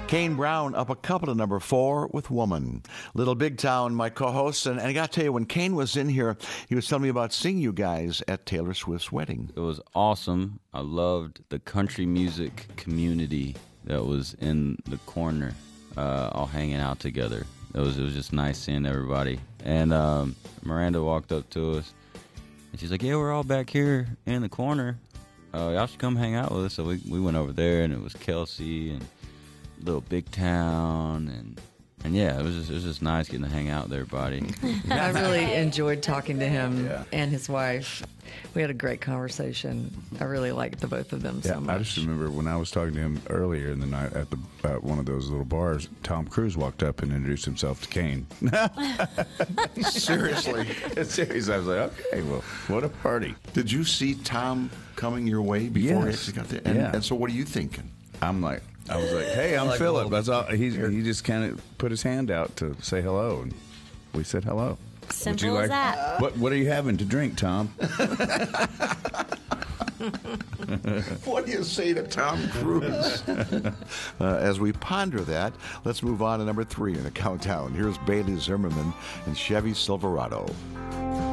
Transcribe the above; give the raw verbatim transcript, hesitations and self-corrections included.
Kane Brown up a couple to number four with Woman. Little Big Town, my co-host. And, and I got to tell you, when Kane was in here, he was telling me about seeing you guys at Taylor Swift's wedding. It was awesome. I loved the country music community that was in the corner, uh, all hanging out together. It was it was just nice seeing everybody. And um, Miranda walked up to us, and she's like, "Yeah, we're all back here in the corner. Uh, y'all should come hang out with us." So we, we went over there, and it was Kelsey and Little Big Town, and and yeah, it was just it was just nice getting to hang out with everybody. I really enjoyed talking to him Yeah. and his wife. We had a great conversation. I really liked the both of them Yeah, so much. I just remember when I was talking to him earlier in the night at the at one of those little bars, Tom Cruise walked up and introduced himself to Kane. Seriously. Seriously, I was like, okay, well, what a party. Did you see Tom coming your way before Yes. he got there? And, Yeah. and so what are you thinking? I'm like, I was like, hey, I'm like Philip. Will. That's all. He's, he just kind of put his hand out to say hello, and we said hello. Simple Would you as like, that. What What are you having to drink, Tom? What do you say to Tom Cruise? uh, as we ponder that, let's move on to number three in the countdown. Here's Bailey Zimmerman and Chevy Silverado.